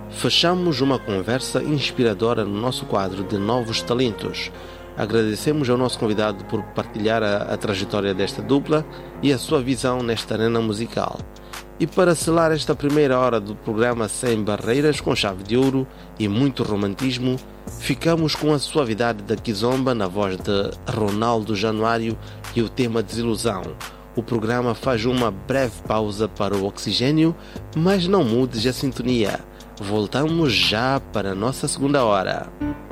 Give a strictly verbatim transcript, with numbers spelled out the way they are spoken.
Fechamos uma conversa inspiradora no nosso quadro de Novos Talentos. Agradecemos ao nosso convidado por partilhar a, a trajetória desta dupla e a sua visão nesta arena musical. E para selar esta primeira hora do programa Sem Barreiras, com chave de ouro e muito romantismo, ficamos com a suavidade da Kizomba na voz de Ronaldo Januário e o tema Desilusão. O programa faz uma breve pausa para o oxigênio, mas não mudes a sintonia. Voltamos já para a nossa segunda hora.